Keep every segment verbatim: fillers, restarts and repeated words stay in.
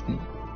Nachrichten.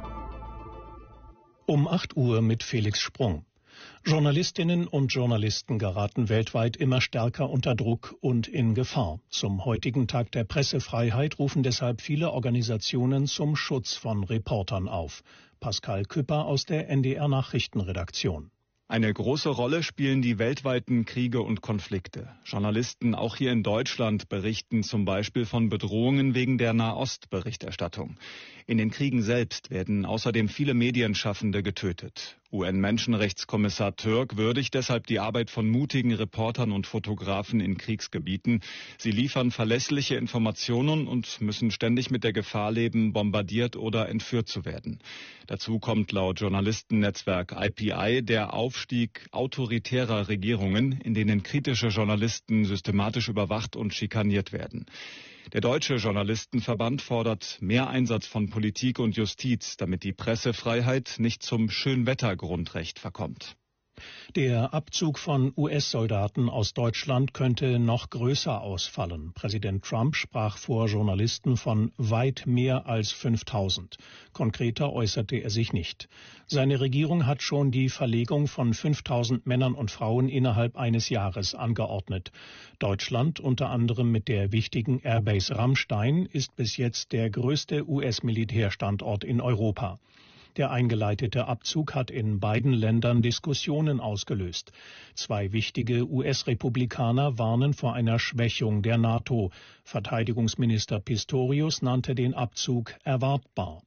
Um acht Uhr mit Felix Sprung. Journalistinnen und Journalisten geraten weltweit immer stärker unter Druck und in Gefahr. Zum heutigen Tag der Pressefreiheit rufen deshalb viele Organisationen zum Schutz von Reportern auf. Pascal Küpper aus der N D R Nachrichtenredaktion. Eine große Rolle spielen die weltweiten Kriege und Konflikte. Journalisten auch hier in Deutschland berichten zum Beispiel von Bedrohungen wegen der Nahost-Berichterstattung. In den Kriegen selbst werden außerdem viele Medienschaffende getötet. U N-Menschenrechtskommissar Türk würdigt deshalb die Arbeit von mutigen Reportern und Fotografen in Kriegsgebieten. Sie liefern verlässliche Informationen und müssen ständig mit der Gefahr leben, bombardiert oder entführt zu werden. Dazu kommt laut Journalistennetzwerk I P I der Aufstieg autoritärer Regierungen, in denen kritische Journalisten systematisch überwacht und schikaniert werden. Der Deutsche Journalistenverband fordert mehr Einsatz von Politik und Justiz, damit die Pressefreiheit nicht zum Schönwettergrundrecht verkommt. Der Abzug von U S-Soldaten aus Deutschland könnte noch größer ausfallen. Präsident Trump sprach vor Journalisten von weit mehr als fünftausend. Konkreter äußerte er sich nicht. Seine Regierung hat schon die Verlegung von fünftausend Männern und Frauen innerhalb eines Jahres angeordnet. Deutschland, unter anderem mit der wichtigen Airbase Ramstein, ist bis jetzt der größte U S-Militärstandort in Europa. Der eingeleitete Abzug hat in beiden Ländern Diskussionen ausgelöst. Zwei wichtige U S-Republikaner warnen vor einer Schwächung der NATO. Verteidigungsminister Pistorius nannte den Abzug erwartbar.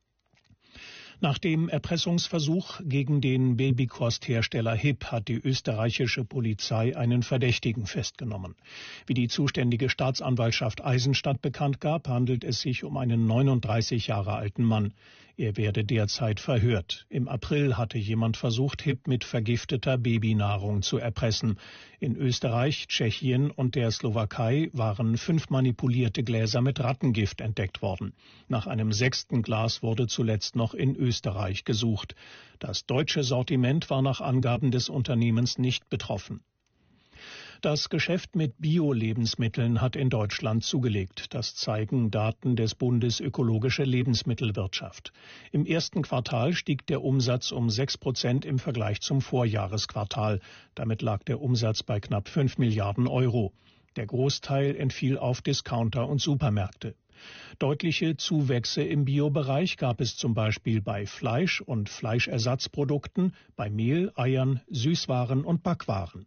Nach dem Erpressungsversuch gegen den Babykosthersteller H I P hat die österreichische Polizei einen Verdächtigen festgenommen. Wie die zuständige Staatsanwaltschaft Eisenstadt bekannt gab, handelt es sich um einen neununddreißig Jahre alten Mann. Er werde derzeit verhört. Im April hatte jemand versucht, H I P mit vergifteter Babynahrung zu erpressen. In Österreich, Tschechien und der Slowakei waren fünf manipulierte Gläser mit Rattengift entdeckt worden. Nach einem sechsten Glas wurde zuletzt noch in Österreich gesucht. Das deutsche Sortiment war nach Angaben des Unternehmens nicht betroffen. Das Geschäft mit Bio-Lebensmitteln hat in Deutschland zugelegt. Das zeigen Daten des Bundes Ökologische Lebensmittelwirtschaft. Im ersten Quartal stieg der Umsatz um sechs Prozent im Vergleich zum Vorjahresquartal. Damit lag der Umsatz bei knapp fünf Milliarden Euro. Der Großteil entfiel auf Discounter und Supermärkte. Deutliche Zuwächse im Biobereich gab es zum Beispiel bei Fleisch und Fleischersatzprodukten, bei Mehl, Eiern, Süßwaren und Backwaren.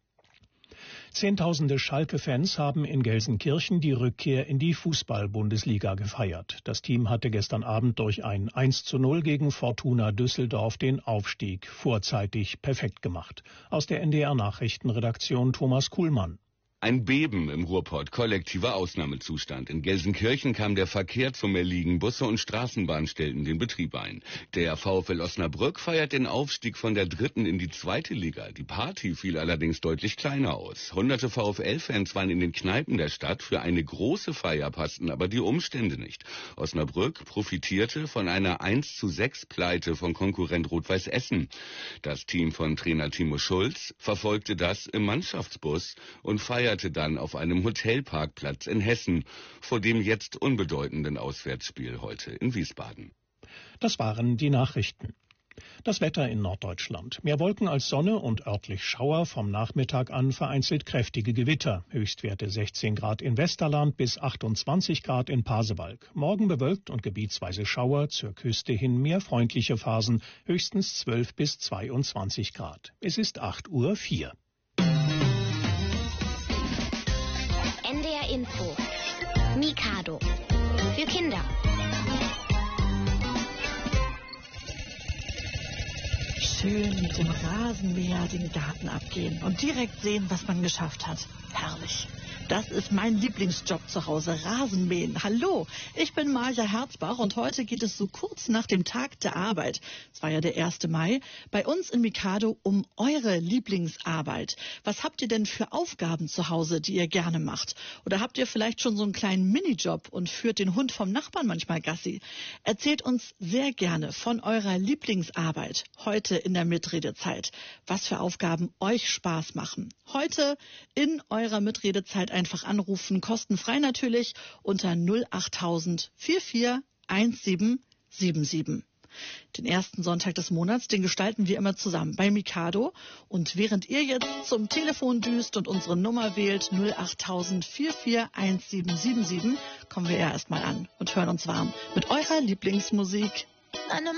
Zehntausende Schalke-Fans haben in Gelsenkirchen die Rückkehr in die Fußball-Bundesliga gefeiert. Das Team hatte gestern Abend durch ein eins zu null gegen Fortuna Düsseldorf den Aufstieg vorzeitig perfekt gemacht. Aus der N D R Nachrichtenredaktion Thomas Kuhlmann. Ein Beben im Ruhrpott, kollektiver Ausnahmezustand. In Gelsenkirchen kam der Verkehr zum Erliegen. Busse und Straßenbahn stellten den Betrieb ein. Der VfL Osnabrück feiert den Aufstieg von der dritten in die zweite Liga. Die Party fiel allerdings deutlich kleiner aus. Hunderte VfL-Fans waren in den Kneipen der Stadt. Für eine große Feier passten aber die Umstände nicht. Osnabrück profitierte von einer eins zu sechs Pleite von Konkurrent Rot-Weiß Essen. Das Team von Trainer Timo Schulz verfolgte das im Mannschaftsbus und feierte dann auf einem Hotelparkplatz in Hessen vor dem jetzt unbedeutenden Auswärtsspiel heute in Wiesbaden. Das waren die Nachrichten. Das Wetter in Norddeutschland. Mehr Wolken als Sonne und örtlich Schauer, vom Nachmittag an vereinzelt kräftige Gewitter. Höchstwerte sechzehn Grad in Westerland bis achtundzwanzig Grad in Pasewalk. Morgen bewölkt und gebietsweise Schauer, zur Küste hin mehr freundliche Phasen, höchstens zwölf bis zweiundzwanzig Grad. Es ist acht Uhr vier. N D R Info. Mikado. Für Kinder. Schön mit dem Rasenmäher den Garten abgehen und direkt sehen, was man geschafft hat. Herrlich. Das ist mein Lieblingsjob zu Hause, Rasenmähen. Hallo, ich bin Marja Herzbach und heute geht es so kurz nach dem Tag der Arbeit, es war ja der erste Mai, bei uns in Mikado um eure Lieblingsarbeit. Was habt ihr denn für Aufgaben zu Hause, die ihr gerne macht? Oder habt ihr vielleicht schon so einen kleinen Minijob und führt den Hund vom Nachbarn manchmal Gassi? Erzählt uns sehr gerne von eurer Lieblingsarbeit heute in der Mitredezeit. Was für Aufgaben euch Spaß machen. Heute in eurer Mitredezeit einfach anrufen, kostenfrei natürlich, unter null achttausend vierundvierzig eins sieben sieben sieben. Den ersten Sonntag des Monats, den gestalten wir immer zusammen bei Mikado. Und während ihr jetzt zum Telefon düst und unsere Nummer wählt null acht null null vier vier eins sieben sieben sieben, kommen wir ja erstmal an und hören uns warm mit eurer Lieblingsmusik. Meine